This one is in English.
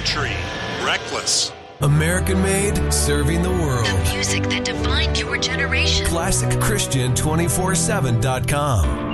country, reckless. American made, serving the world. The music that defined your generation. ClassicChristian247.com.